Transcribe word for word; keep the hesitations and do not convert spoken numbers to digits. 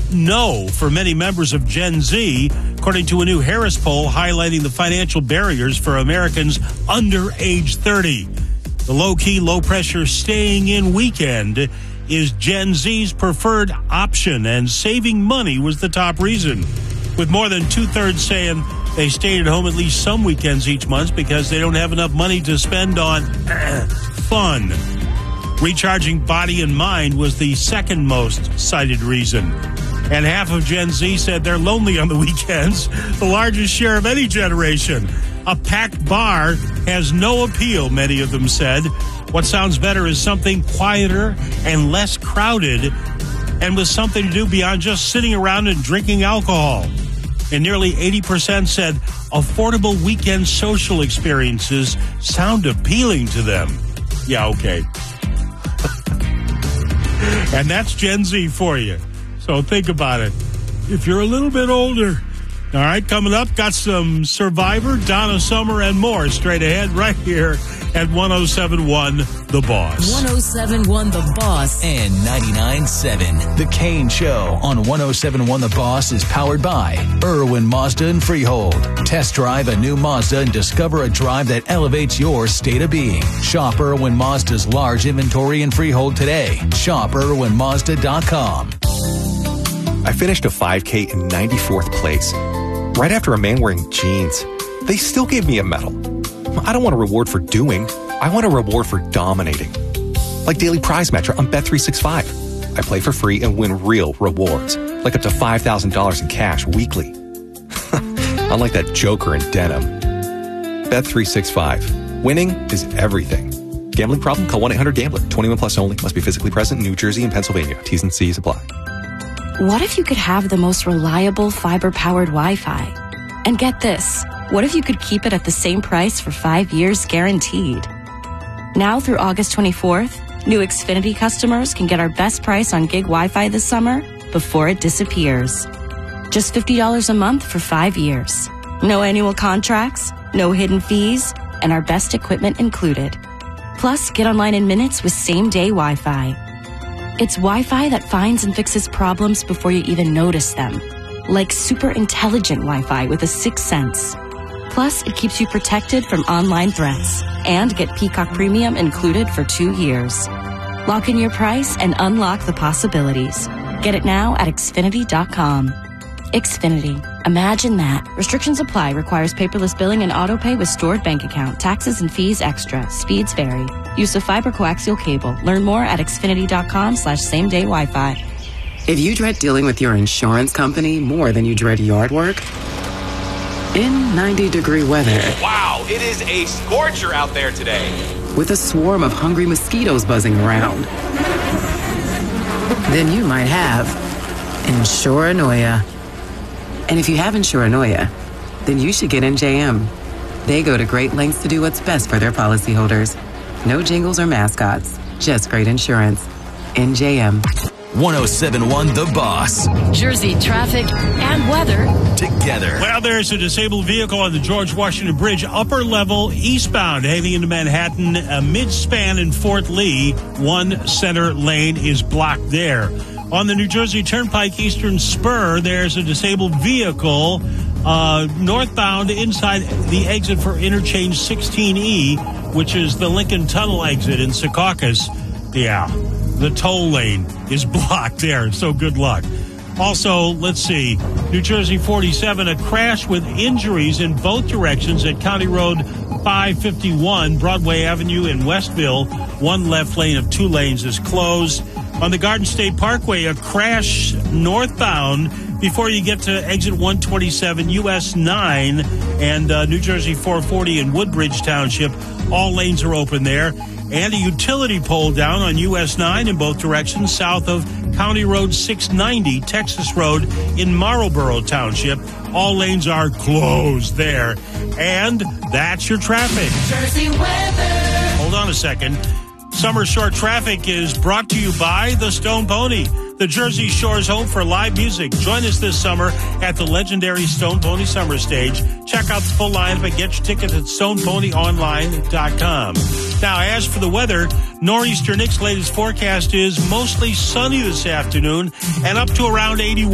no for many members of Gen Z, according to a new Harris poll highlighting the financial barriers for Americans under age thirty. The low-key, low-pressure staying-in weekend is Gen Z's preferred option, and saving money was the top reason, with more than two-thirds saying they stayed at home at least some weekends each month because they don't have enough money to spend on uh, fun. Recharging body and mind was the second most cited reason. And half of Gen Z said they're lonely on the weekends, the largest share of any generation. A packed bar has no appeal, many of them said. What sounds better is something quieter and less crowded, and with something to do beyond just sitting around and drinking alcohol. And nearly eighty percent said affordable weekend social experiences sound appealing to them. Yeah, okay. And that's Gen Z for you. So think about it. If you're a little bit older. All right, coming up, got some Survivor, Donna Summer, and more straight ahead right here at one oh seven point one The Boss. one oh seven point one The Boss and ninety-nine point seven The Kane Show on one oh seven point one The Boss is powered by Irwin Mazda and Freehold. Test drive a new Mazda and discover a drive that elevates your state of being. Shop Irwin Mazda's large inventory in Freehold today. Shop Irwin Mazda dot com. I finished a five K in ninety-fourth place. Right after a man wearing jeans. They still gave me a medal. I don't want a reward for doing. I want a reward for dominating. Like Daily Prize Matcher on Bet three sixty-five. I play for free and win real rewards, like up to five thousand dollars in cash weekly. Unlike that joker in denim. Bet three sixty-five. Winning is everything. Gambling problem? Call one eight hundred gambler. twenty-one plus only. Must be physically present in New Jersey and Pennsylvania. T's and C's apply. What if you could have the most reliable fiber-powered Wi-Fi? And get this, what if you could keep it at the same price for five years guaranteed? Now through August twenty-fourth, new Xfinity customers can get our best price on gig Wi-Fi this summer before it disappears. Just fifty dollars a month for five years. No annual contracts, no hidden fees, and our best equipment included. Plus, get online in minutes with same-day Wi-Fi. It's Wi-Fi that finds and fixes problems before you even notice them. Like super intelligent Wi-Fi with a sixth sense. Plus, it keeps you protected from online threats. And get Peacock Premium included for two years. Lock in your price and unlock the possibilities. Get it now at Xfinity dot com. Xfinity. Imagine that. Restrictions apply. Requires paperless billing and auto pay with stored bank account. Taxes and fees extra. Speeds vary. Use of fiber coaxial cable. Learn more at Xfinity dot com slash same day Wi-Fi. If you dread dealing with your insurance company more than you dread yard work, in ninety degree weather. Wow, it is a scorcher out there today. With a swarm of hungry mosquitoes buzzing around. Then you might have Insuranoia. And if you have Insuranoia, then you should get N J M. They go to great lengths to do what's best for their policyholders. No jingles or mascots, just great insurance. N J M. one oh seven point one The Boss. Jersey traffic and weather together. Well, there's a disabled vehicle on the George Washington Bridge, upper level eastbound, heading into Manhattan, a mid-span in Fort Lee. One center lane is blocked there. On the New Jersey Turnpike Eastern Spur, there's a disabled vehicle uh, northbound inside the exit for interchange sixteen E, which is the Lincoln Tunnel exit in Secaucus. Yeah, the toll lane is blocked there, so good luck. Also, let's see, New Jersey forty-seven, a crash with injuries in both directions at County Road five fifty-one, Broadway Avenue in Westville. One left lane of two lanes is closed. On the Garden State Parkway, a crash northbound before you get to exit one twenty-seven U S nine and uh, New Jersey four forty in Woodbridge Township. All lanes are open there. And a utility pole down on U S nine in both directions south of County Road six ninety, Texas Road in Marlboro Township. All lanes are closed there. And that's your traffic. Jersey weather. Hold on a second. Summer Short Traffic is brought to you by the Stone Pony, the Jersey Shore's home for live music. Join us this summer at the legendary Stone Pony Summer Stage. Check out the full lineup and get your tickets at stone pony online dot com. Now, as for the weather, Nor'easter Nick's latest forecast is mostly sunny this afternoon and up to around eighty-one.